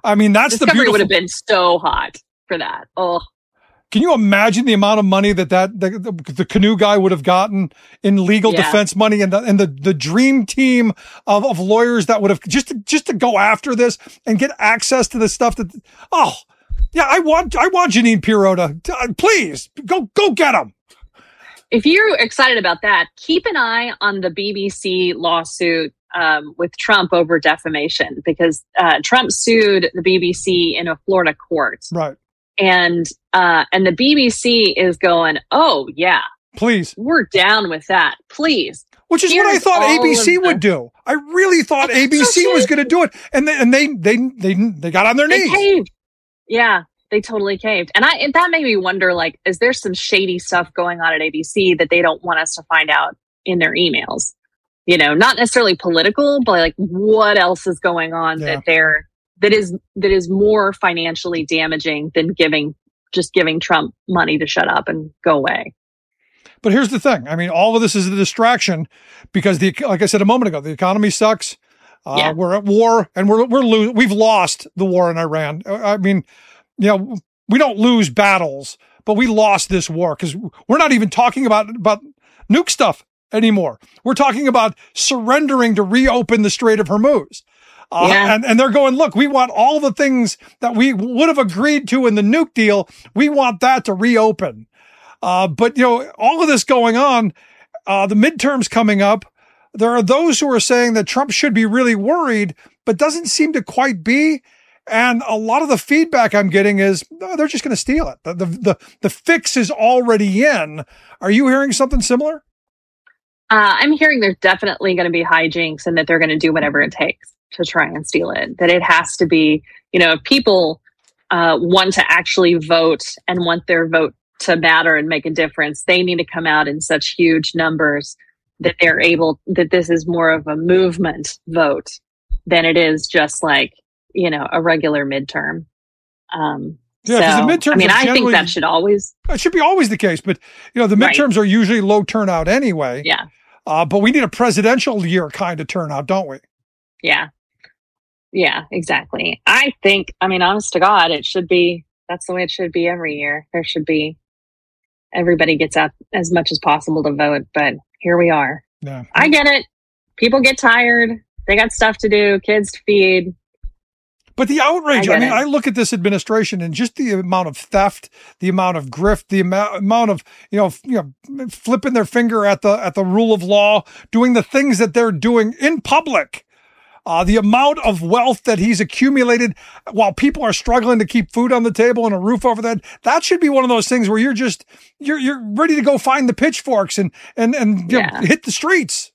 I mean, that's Discovery the beautiful... would have been so hot for that. Oh, can you imagine the amount of money that the canoe guy would have gotten in legal defense money, and the dream team of lawyers that would have just to go after this and get access to the stuff that, I want Jeanine Pirro to please go get him. If you're excited about that, keep an eye on the BBC lawsuit with Trump over defamation, because Trump sued the BBC in a Florida court. Right. And the BBC is going, oh, yeah, please, we're down with that. Please. Which is what I thought ABC would do. I really thought ABC was going to do it. And they got on their knees. Caved. Yeah, they totally caved. And that made me wonder, like, is there some shady stuff going on at ABC that they don't want us to find out in their emails? You know, not necessarily political, but like what else is going on that is more financially damaging than giving Trump money to shut up and go away. But here's the thing. I mean, all of this is a distraction because like I said a moment ago, the economy sucks. We're at war and we've lost the war in Iran. I mean, you know, we don't lose battles, but we lost this war because we're not even talking about nuke stuff anymore. We're talking about surrendering to reopen the Strait of Hormuz. And they're going, look, we want all the things that we would have agreed to in the nuke deal. We want that to reopen. But, you know, all of this going on, the midterms coming up, there are those who are saying that Trump should be really worried, but doesn't seem to quite be. And a lot of the feedback I'm getting is they're just going to steal it. The fix is already in. Are you hearing something similar? I'm hearing there's definitely going to be hijinks and that they're going to do whatever it takes to try and steal it. That it has to be, you know, if people want to actually vote and want their vote to matter and make a difference, they need to come out in such huge numbers that that this is more of a movement vote than it is just like, you know, a regular midterm. The midterms. I mean, I think that should be always the case, but you know, the midterms are usually low turnout anyway. Yeah. But we need a presidential year kind of turnout, don't we? Yeah. Yeah, exactly. I mean, honest to God, that's the way it should be every year. Everybody gets out as much as possible to vote, but here we are. Yeah. I get it. People get tired. They got stuff to do, kids to feed. But the outrage, I look at this administration and just the amount of theft, the amount of grift, the amount of, you know, flipping their finger at the rule of law, doing the things that they're doing in public. The amount of wealth that he's accumulated while people are struggling to keep food on the table and a roof over their head. That should be one of those things where you're ready to go find the pitchforks and you know, hit the streets.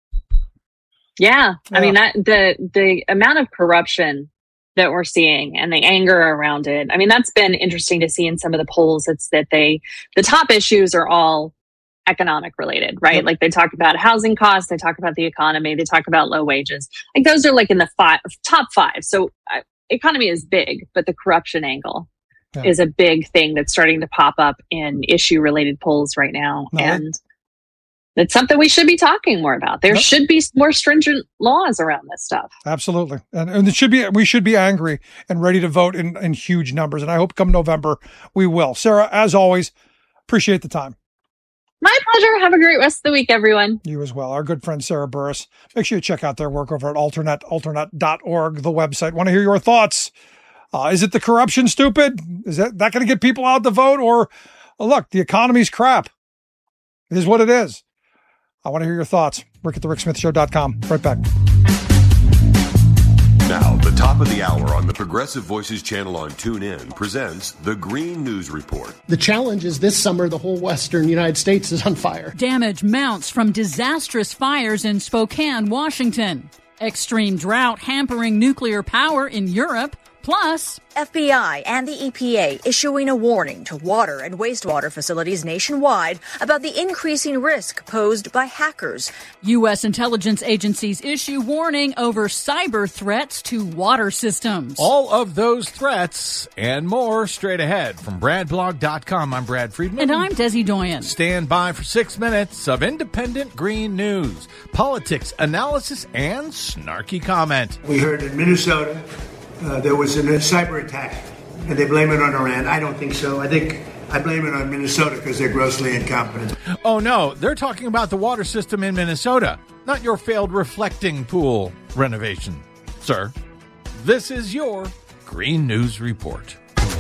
Yeah. I mean, the amount of corruption that we're seeing and the anger around it. I mean, that's been interesting to see in some of the polls. It's that the top issues are all economic related, right? Yep. Like they talk about housing costs, they talk about the economy, they talk about low wages. Like those are like in the top five. So economy is big, but the corruption angle is a big thing that's starting to pop up in issue related polls right now. And it's something we should be talking more about. There should be more stringent laws around this stuff. Absolutely. And we should be angry and ready to vote in huge numbers. And I hope come November we will. Sarah, as always, appreciate the time. My pleasure. Have a great rest of the week, everyone. You as well. Our good friend, Sarah Burris. Make sure you check out their work over at alternate.org, the website. Want to hear your thoughts? Is it the corruption stupid? Is that going to get people out to vote? Or, look, the economy's crap. It is what it is. I want to hear your thoughts. Rick at thericksmithshow.com. Right back. Now, the top of the hour on the Progressive Voices channel on TuneIn presents the Green News Report. The challenge is this summer, the whole western United States is on fire. Damage mounts from disastrous fires in Spokane, Washington. Extreme drought hampering nuclear power in Europe. Plus, FBI and the EPA issuing a warning to water and wastewater facilities nationwide about the increasing risk posed by hackers. U.S. intelligence agencies issue warning over cyber threats to water systems. All of those threats and more straight ahead. From BradBlog.com, I'm Brad Friedman. And I'm Desi Doyen. Stand by for 6 minutes of independent green news, politics, analysis, and snarky comment. We heard in Minnesota, there was a cyber attack and they blame it on Iran. I don't think so. I blame it on Minnesota because they're grossly incompetent. Oh, no. They're talking about the water system in Minnesota, not your failed reflecting pool renovation, sir. This is your Green News Report.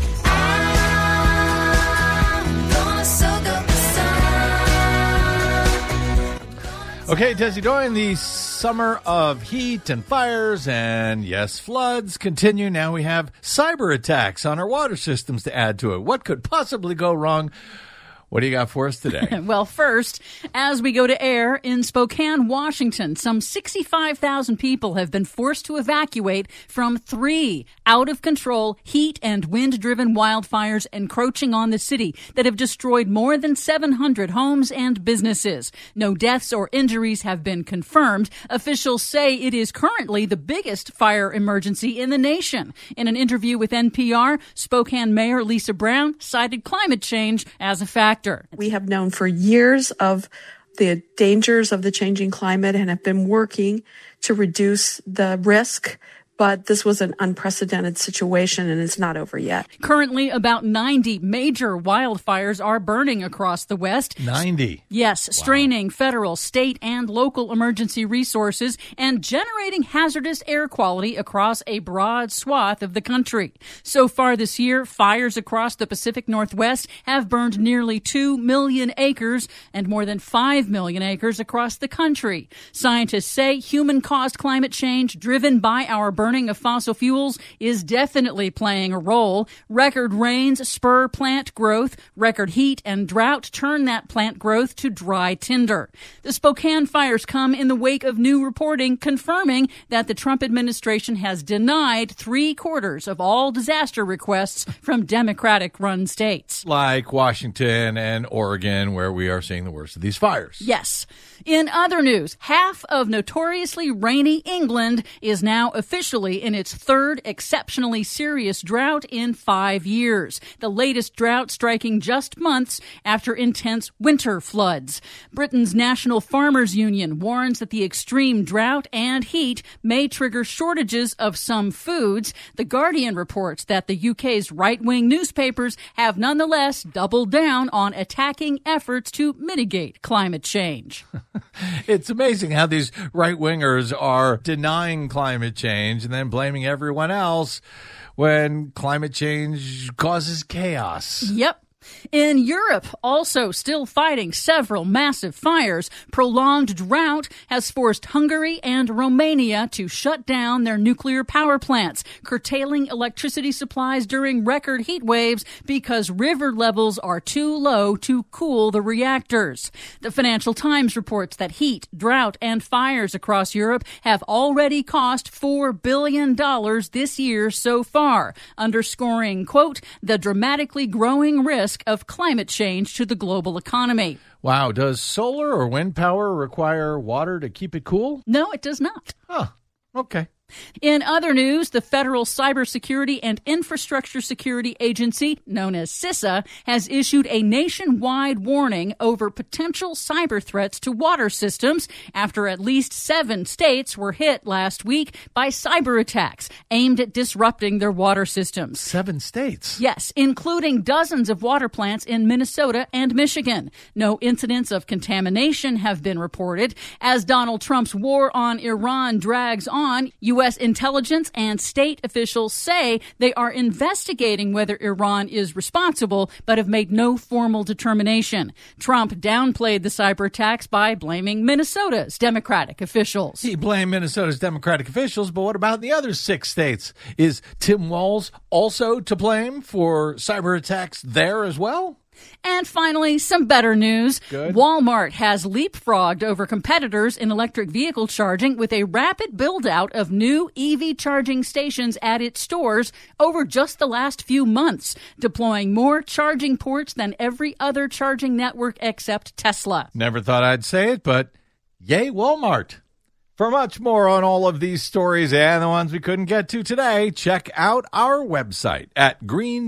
Okay, Desi, during the summer of heat and fires and, yes, floods continue, now we have cyber attacks on our water systems to add to it. What could possibly go wrong? What do you got for us today? Well, first, as we go to air, in Spokane, Washington, some 65,000 people have been forced to evacuate from 3 out-of-control heat and wind-driven wildfires encroaching on the city that have destroyed more than 700 homes and businesses. No deaths or injuries have been confirmed. Officials say it is currently the biggest fire emergency in the nation. In an interview with NPR, Spokane Mayor Lisa Brown cited climate change as a factor. We have known for years of the dangers of the changing climate and have been working to reduce the risk. But this was an unprecedented situation, and it's not over yet. Currently, about 90 major wildfires are burning across the West. 90? Yes, wow. Straining federal, state, and local emergency resources and generating hazardous air quality across a broad swath of the country. So far this year, fires across the Pacific Northwest have burned nearly 2 million acres and more than 5 million acres across the country. Scientists say human-caused climate change driven by our burning of fossil fuels is definitely playing a role. Record rains spur plant growth. Record heat and drought turn that plant growth to dry tinder. The Spokane fires come in the wake of new reporting confirming that the Trump administration has denied 3/4 of all disaster requests from Democratic-run states. Like Washington and Oregon, where we are seeing the worst of these fires. Yes. In other news, half of notoriously rainy England is now officially in its 3rd exceptionally serious drought in 5 years. The latest drought striking just months after intense winter floods. Britain's National Farmers Union warns that the extreme drought and heat may trigger shortages of some foods. The Guardian reports that the UK's right-wing newspapers have nonetheless doubled down on attacking efforts to mitigate climate change. It's amazing how these right-wingers are denying climate change and then blaming everyone else when climate change causes chaos. Yep. In Europe, also still fighting several massive fires, prolonged drought has forced Hungary and Romania to shut down their nuclear power plants, curtailing electricity supplies during record heat waves because river levels are too low to cool the reactors. The Financial Times reports that heat, drought, and fires across Europe have already cost $4 billion this year so far, underscoring, quote, the dramatically growing risk of climate change to the global economy. Wow. Does solar or wind power require water to keep it cool? No, it does not. Huh. Okay. In other news, the Federal Cybersecurity and Infrastructure Security Agency, known as CISA, has issued a nationwide warning over potential cyber threats to water systems after at least 7 states were hit last week by cyber attacks aimed at disrupting their water systems. 7 states? Yes, including dozens of water plants in Minnesota and Michigan. No incidents of contamination have been reported. As Donald Trump's war on Iran drags on, U.S. intelligence and state officials say they are investigating whether Iran is responsible, but have made no formal determination. Trump downplayed the cyber attacks by blaming Minnesota's Democratic officials. He blamed Minnesota's Democratic officials, but what about the other 6 states? Is Tim Walz also to blame for cyber attacks there as well? And finally, some better news. Good. Walmart has leapfrogged over competitors in electric vehicle charging with a rapid build-out of new EV charging stations at its stores over just the last few months, deploying more charging ports than every other charging network except Tesla. Never thought I'd say it, but yay, Walmart. For much more on all of these stories and the ones we couldn't get to today, check out our website at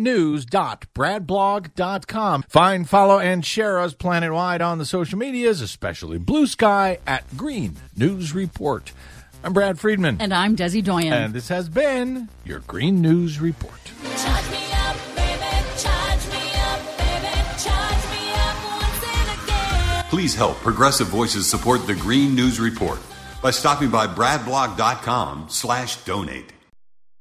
greennews.bradblog.com. Find, follow, and share us planet-wide on the social medias, especially Blue Sky at Green News Report. I'm Brad Friedman. And I'm Desi Doyen. And this has been your Green News Report. Charge me up, baby. Charge me up, baby. Charge me up once and again. Please help Progressive Voices support the Green News Report by stopping by bradblog.com/donate.